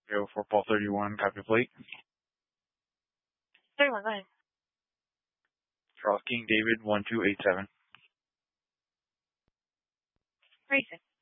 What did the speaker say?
Go for Paul 31, copy plate. 31, go ahead. Charles King David 1287. Reason.